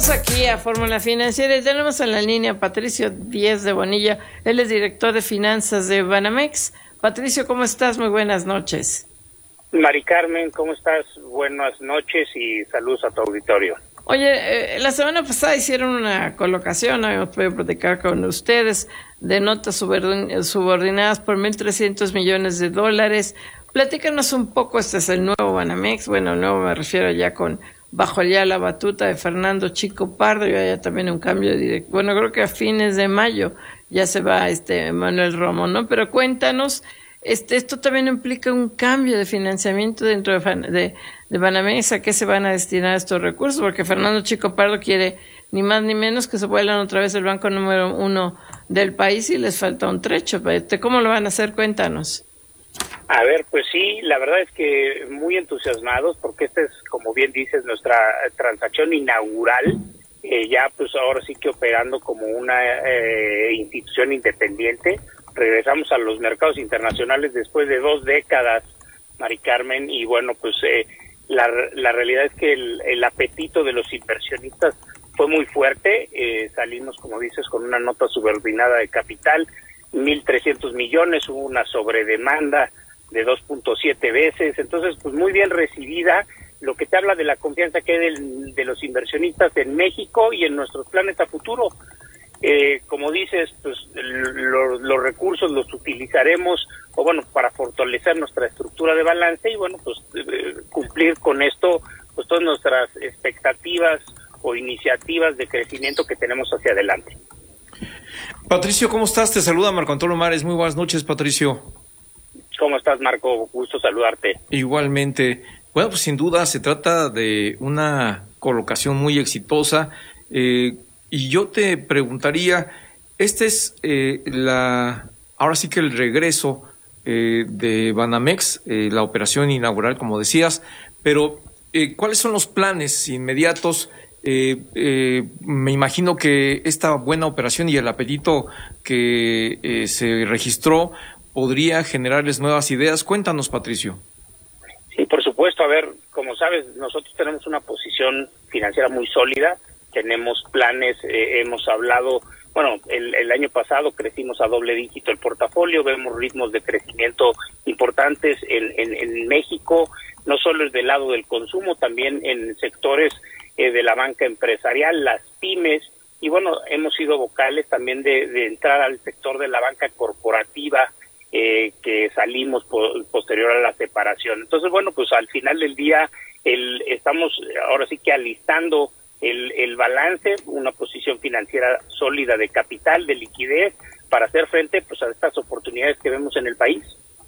Regresamos aquí a Fórmula Financiera y tenemos en la línea a Patricio Díez de Bonilla. Él es director de finanzas de Banamex. Patricio, ¿cómo estás? Muy buenas noches. Mari Carmen, ¿cómo estás? Buenas noches y saludos a tu auditorio. Oye, la semana pasada hicieron una colocación, habíamos podido platicar con ustedes, de notas subordinadas por $1,300 millones. Platícanos un poco, este es el nuevo Banamex, bueno, nuevo me refiero ya bajo ya la batuta de Fernando Chico Pardo, y haya también un cambio de director. Bueno, creo que a fines de mayo ya se va Manuel Romo, ¿no? Pero cuéntanos, esto también implica un cambio de financiamiento dentro de Banamex. ¿A qué se van a destinar estos recursos? Porque Fernando Chico Pardo quiere ni más ni menos que se vuelvan otra vez el banco número 1 del país y les falta un trecho. ¿Cómo lo van a hacer? Cuéntanos. A ver, pues sí, la verdad es que muy entusiasmados porque esta es, como bien dices, nuestra transacción inaugural, ya pues ahora sí que operando como una institución independiente. Regresamos a los mercados internacionales después de 2 décadas, Mari Carmen, y bueno, pues la realidad es que el apetito de los inversionistas fue muy fuerte. Salimos, como dices, con una nota subordinada de capital, 1,300 millones, hubo una sobredemanda de 2.7 veces, entonces pues muy bien recibida, lo que te habla de la confianza que hay de los inversionistas en México y en nuestros planes a futuro. Como dices, pues los recursos los utilizaremos para fortalecer nuestra estructura de balance y pues cumplir con esto pues todas nuestras expectativas o iniciativas de crecimiento que tenemos hacia adelante. Patricio, ¿cómo estás? Te saluda Marco Antonio Mares. Muy buenas noches, Patricio. ¿Cómo estás, Marco? Gusto saludarte. Igualmente. Bueno, pues sin duda se trata de una colocación muy exitosa. Y yo te preguntaría, este es ahora sí que el regreso de Banamex, la operación inaugural, como decías, pero ¿cuáles son los planes inmediatos? Me imagino que esta buena operación y el apetito que se registró podría generarles nuevas ideas. Cuéntanos, Patricio. Sí, por supuesto. A ver, como sabes, nosotros tenemos una posición financiera muy sólida, tenemos planes, hemos hablado, el año pasado crecimos a doble dígito el portafolio, vemos ritmos de crecimiento importantes en México, no solo es del lado del consumo, también en sectores de la banca empresarial, las pymes, y hemos sido vocales también de entrar al sector de la banca corporativa, que salimos posterior a la separación. Entonces, pues al final del día estamos ahora sí que alistando el balance, una posición financiera sólida de capital, de liquidez, para hacer frente pues a estas oportunidades que vemos en el país.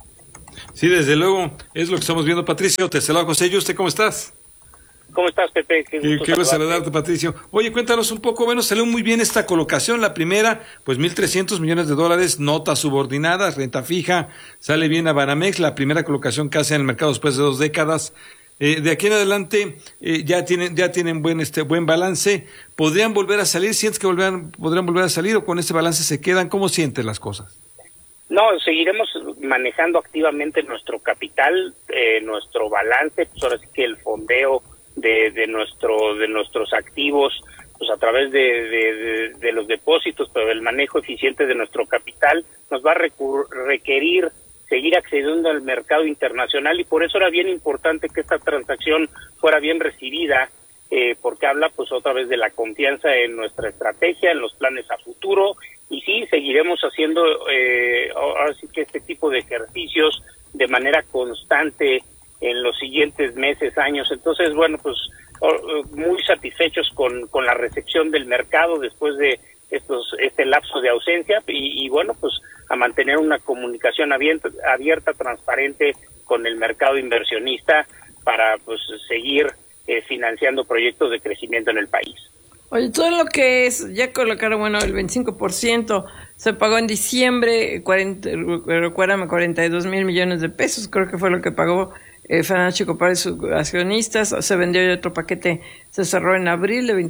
Sí, desde luego, es lo que estamos viendo, Patricio. Te saluda José. ¿Y usted cómo estás? ¿Cómo estás, Pepe? Qué gusto saludarte, Patricio. Oye, cuéntanos un poco, salió muy bien esta colocación. La primera, pues $1,300 millones, notas subordinadas, renta fija, sale bien a Banamex, la primera colocación que hace en el mercado después de 2 décadas. De aquí en adelante ya tienen buen balance. ¿Podrían volver a salir? ¿Sientes que podrían volver a salir o con este balance se quedan? ¿Cómo sientes las cosas? No, seguiremos manejando activamente nuestro capital, nuestro balance, pues ahora sí que el fondeo de nuestros activos, pues a través de los depósitos, pero el manejo eficiente de nuestro capital nos va a requerir seguir accediendo al mercado internacional, y por eso era bien importante que esta transacción fuera bien recibida, porque habla pues otra vez de la confianza en nuestra estrategia, en los planes a futuro, y sí, seguiremos haciendo ahora sí que este tipo de ejercicios de manera constante en los siguientes meses, años. Entonces, pues muy satisfechos con la recepción del mercado después de este lapso de ausencia, y pues a mantener una comunicación abierta, transparente con el mercado inversionista para pues seguir financiando proyectos de crecimiento en el país. Oye, todo lo que ya colocaron, el 25% se pagó en diciembre, recuérdame, $42,000 millones, creo que fue lo que pagó Fernando Chico Pardo y sus accionistas. Se vendió y otro paquete se cerró en abril de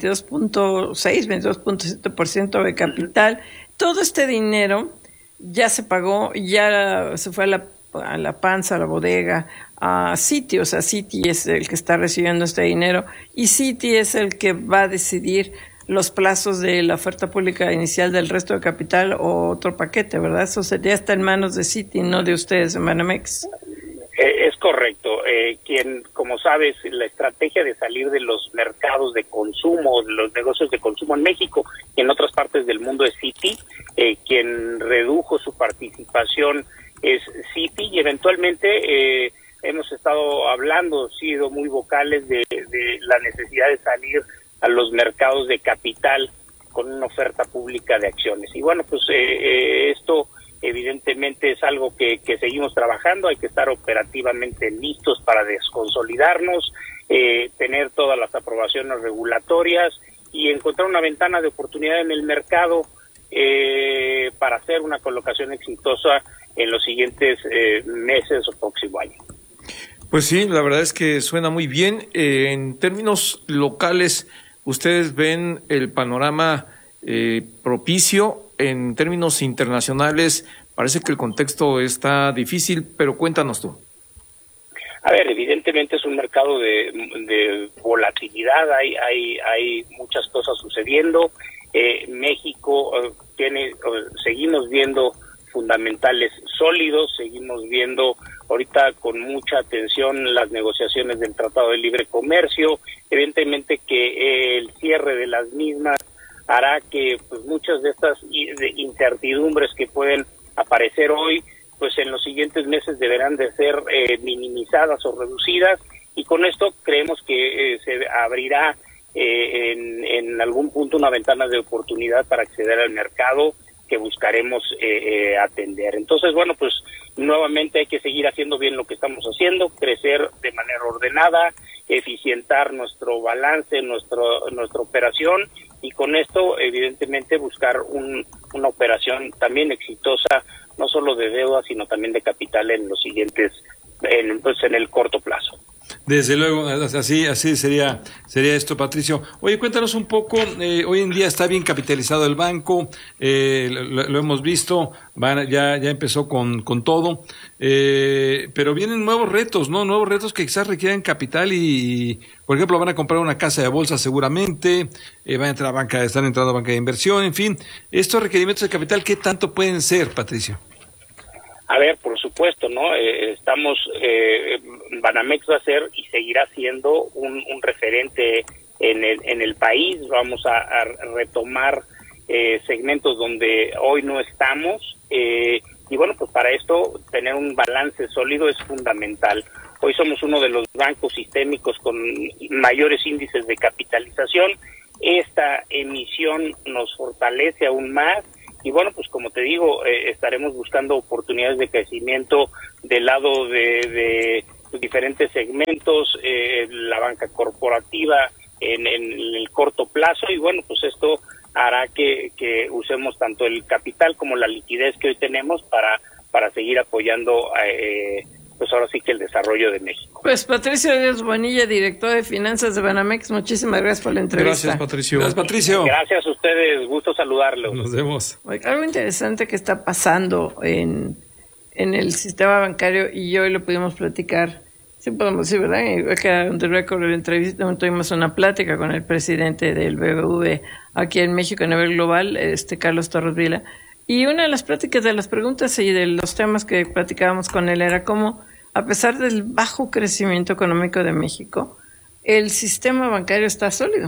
22.7% de capital. Todo este dinero ya se pagó, ya se fue a la a la panza, a la bodega, a Citi, o sea, Citi es el que está recibiendo este dinero y Citi es el que va a decidir los plazos de la oferta pública inicial del resto de capital o otro paquete, ¿verdad? Eso ya está en manos de Citi, no de ustedes en Banamex. Es correcto. Quien, como sabes, la estrategia de salir de los mercados de consumo, de los negocios de consumo en México y en otras partes del mundo es Citi. Quien redujo su participación es Citi y eventualmente hemos estado hablando, sido muy vocales de la necesidad de salir a los mercados de capital con una oferta pública de acciones. Y bueno, pues esto evidentemente es algo que seguimos trabajando, hay que estar operativamente listos para desconsolidarnos, tener todas las aprobaciones regulatorias y encontrar una ventana de oportunidad en el mercado para hacer una colocación exitosa en los siguientes meses o próximo año. Pues sí, la verdad es que suena muy bien. En términos locales, ¿ustedes ven el panorama propicio? En términos internacionales, parece que el contexto está difícil, pero cuéntanos tú. A ver, evidentemente es un mercado de volatilidad, hay muchas cosas sucediendo. México seguimos viendo fundamentales sólidos, seguimos viendo ahorita con mucha atención las negociaciones del Tratado de Libre Comercio, evidentemente que el cierre de las mismas hará que pues muchas de estas incertidumbres que pueden aparecer hoy, pues en los siguientes meses deberán de ser minimizadas o reducidas y con esto creemos que se abrirá en algún punto una ventana de oportunidad para acceder al mercado que buscaremos atender. Entonces, bueno, pues nuevamente hay que seguir haciendo bien lo que estamos haciendo, crecer de manera ordenada, eficientar nuestro balance, nuestra operación y con esto evidentemente buscar una operación también exitosa, no solo de deuda, sino también de capital en los siguientes, en el corto plazo. Desde luego, así sería esto, Patricio. Oye, cuéntanos un poco, hoy en día está bien capitalizado el banco, lo hemos visto, ya empezó con todo, pero vienen nuevos retos, ¿no? Nuevos retos que quizás requieran capital y, por ejemplo, van a comprar una casa de bolsa seguramente, van a entrar están entrando a banca de inversión, en fin, estos requerimientos de capital, ¿qué tanto pueden ser, Patricio? A ver, por supuesto, ¿no? Banamex va a ser y seguirá siendo un referente en el país. Vamos a retomar segmentos donde hoy no estamos. Y bueno, pues para esto tener un balance sólido es fundamental. Hoy somos uno de los bancos sistémicos con mayores índices de capitalización. Esta emisión nos fortalece aún más. Y bueno, pues como te digo, estaremos buscando oportunidades de crecimiento del lado de diferentes segmentos, la banca corporativa en el corto plazo y bueno, pues esto hará que usemos tanto el capital como la liquidez que hoy tenemos para seguir apoyando pues ahora sí que el desarrollo de México. Pues Patricio Díaz Bonilla, director de finanzas de Banamex, muchísimas gracias por la entrevista. Gracias, Patricio. Gracias, Patricio. Gracias a ustedes, gusto saludarlos. Nos vemos. Algo interesante que está pasando en el sistema bancario y hoy lo pudimos platicar, sí podemos decir, ¿verdad? Acá on the record de la entrevista tuvimos una plática con el presidente del BBV aquí en México a nivel global, Carlos Torres Vila. Y una de las pláticas, de las preguntas y de los temas que platicábamos con él era cómo, a pesar del bajo crecimiento económico de México, el sistema bancario está sólido,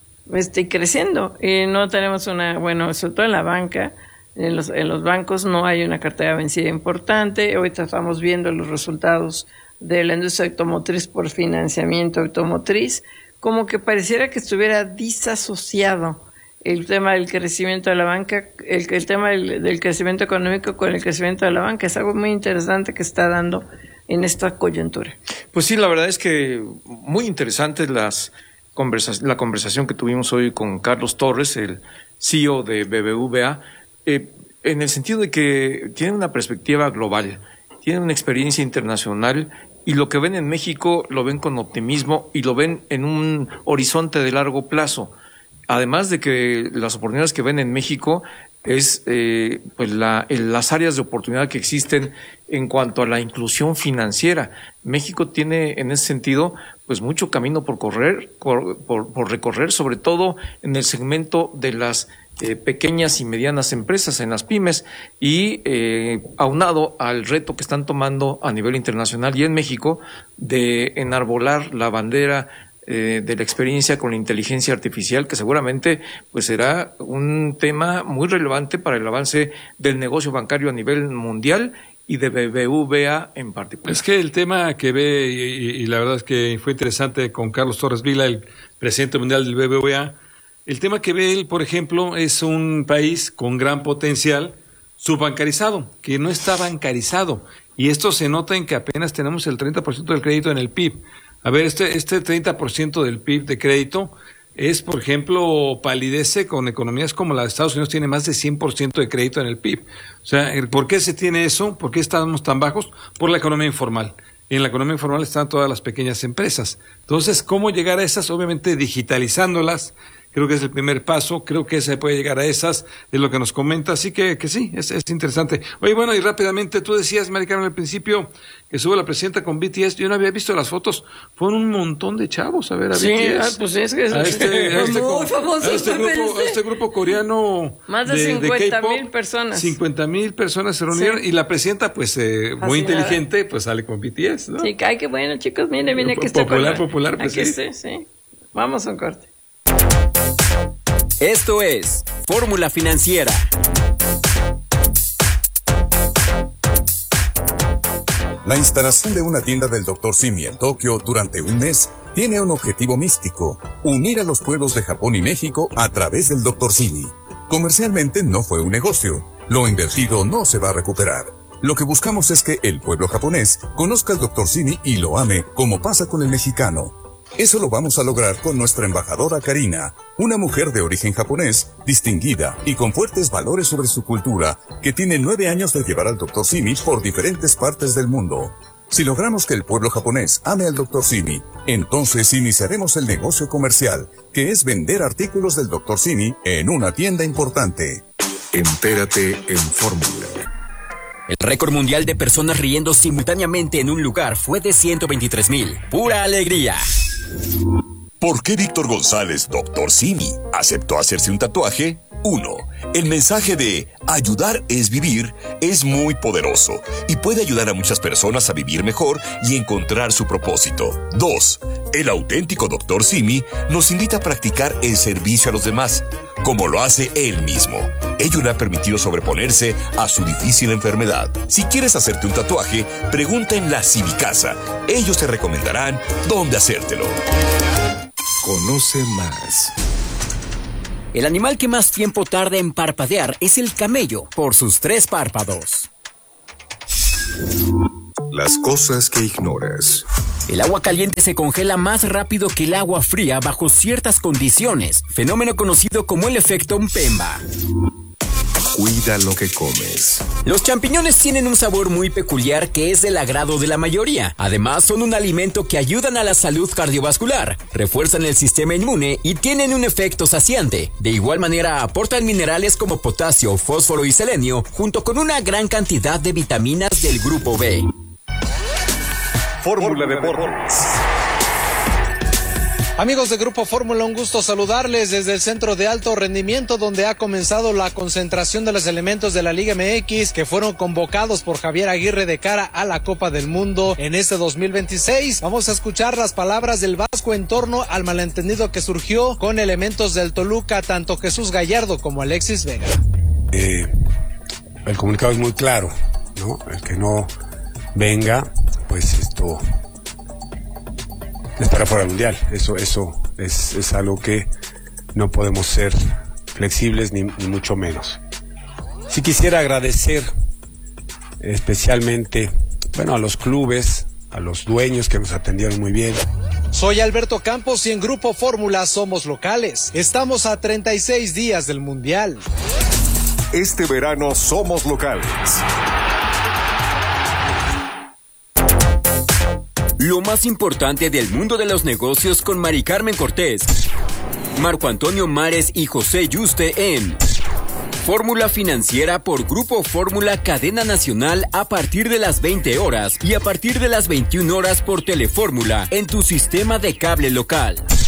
y creciendo. Y no tenemos sobre todo en la banca, en los bancos no hay una cartera vencida importante. Hoy estamos viendo los resultados de la industria automotriz por financiamiento automotriz, como que pareciera que estuviera disasociado el tema del crecimiento de la banca, el tema del crecimiento económico con el crecimiento de la banca. Es algo muy interesante que está dando en esta coyuntura. Pues sí, la verdad es que muy interesantes la conversación que tuvimos hoy con Carlos Torres, el CEO de BBVA, en el sentido de que tiene una perspectiva global, tiene una experiencia internacional y lo que ven en México lo ven con optimismo y lo ven en un horizonte de largo plazo. Además de que las oportunidades que ven en México es pues las áreas de oportunidad que existen en cuanto a la inclusión financiera. México tiene en ese sentido pues mucho camino por recorrer, sobre todo en el segmento de las pequeñas y medianas empresas, en las pymes, y aunado al reto que están tomando a nivel internacional y en México de enarbolar la bandera de la experiencia con la inteligencia artificial, que seguramente pues será un tema muy relevante para el avance del negocio bancario a nivel mundial y de BBVA en particular. Es que el tema que ve, y la verdad es que fue interesante con Carlos Torres Vila, el presidente mundial del BBVA, el tema que ve él, por ejemplo, es un país con gran potencial subbancarizado, que no está bancarizado, y esto se nota en que apenas tenemos el 30% del crédito en el PIB. A ver, este 30% del PIB de crédito es, por ejemplo, palidece con economías como la de Estados Unidos, tiene más de 100% de crédito en el PIB. O sea, ¿por qué se tiene eso? ¿Por qué estamos tan bajos? Por la economía informal. En la economía informal están todas las pequeñas empresas. Entonces, ¿cómo llegar a esas? Obviamente digitalizándolas. Creo que es el primer paso, creo que se puede llegar a esas, es lo que nos comenta, así que sí, es interesante. Oye, bueno, y rápidamente, tú decías, Mari Carmen, al principio, que sube la presidenta con BTS, yo no había visto las fotos, fueron un montón de chavos a ver a BTS. Sí, pues es que este grupo coreano. Más de 50,000 personas. 50,000 personas se reunieron, sí. Y la presidenta, pues, muy inteligente, pues sale con BTS, ¿no? Sí, ay, qué bueno, chicos, mire, que está popular, pues aquí sí. Vamos a un corte. Esto es Fórmula Financiera. La instalación de una tienda del Dr. Simi en Tokio durante un mes tiene un objetivo místico: unir a los pueblos de Japón y México a través del Dr. Simi. Comercialmente no fue un negocio. Lo invertido no se va a recuperar. Lo que buscamos es que el pueblo japonés conozca al Dr. Simi y lo ame, como pasa con el mexicano. Eso lo vamos a lograr con nuestra embajadora Karina, una mujer de origen japonés, distinguida y con fuertes valores sobre su cultura, que tiene 9 años de llevar al Dr. Simi por diferentes partes del mundo. Si logramos que el pueblo japonés ame al Dr. Simi, entonces iniciaremos el negocio comercial, que es vender artículos del Dr. Simi en una tienda importante. Entérate en Fórmula. El récord mundial de personas riendo simultáneamente en un lugar fue de 123,000. ¡Pura alegría! ¿Por qué Víctor González, Dr. Simi, aceptó hacerse un tatuaje? 1. El mensaje de ayudar es vivir es muy poderoso y puede ayudar a muchas personas a vivir mejor y encontrar su propósito. 2. El auténtico Dr. Simi nos invita a practicar el servicio a los demás, como lo hace él mismo. Ello le ha permitido sobreponerse a su difícil enfermedad. Si quieres hacerte un tatuaje, pregunta en la Civicasa. Ellos te recomendarán dónde hacértelo. Conoce más. El animal que más tiempo tarda en parpadear es el camello, por sus 3 párpados. Las cosas que ignoras. El agua caliente se congela más rápido que el agua fría bajo ciertas condiciones, fenómeno conocido como el efecto Mpemba. Cuida lo que comes. Los champiñones tienen un sabor muy peculiar que es del agrado de la mayoría. Además, son un alimento que ayudan a la salud cardiovascular, refuerzan el sistema inmune y tienen un efecto saciante. De igual manera, aportan minerales como potasio, fósforo y selenio, junto con una gran cantidad de vitaminas del grupo B. Fórmula Deportes. Amigos de Grupo Fórmula, un gusto saludarles desde el Centro de Alto Rendimiento, donde ha comenzado la concentración de los elementos de la Liga MX que fueron convocados por Javier Aguirre de cara a la Copa del Mundo en este 2026. Vamos a escuchar las palabras del Vasco en torno al malentendido que surgió con elementos del Toluca, tanto Jesús Gallardo como Alexis Vega. El comunicado es muy claro, ¿no? El que no venga, pues esto es para fuera del mundial. Eso es algo que no podemos ser flexibles ni mucho menos. Sí quisiera agradecer especialmente, a los clubes, a los dueños que nos atendieron muy bien. Soy Alberto Campos y en Grupo Fórmula somos locales. Estamos a 36 días del mundial. Este verano somos locales. Lo más importante del mundo de los negocios con Mari Carmen Cortés, Marco Antonio Mares y José Yuste en Fórmula Financiera por Grupo Fórmula Cadena Nacional a partir de las 20 horas y a partir de las 21 horas por Telefórmula en tu sistema de cable local.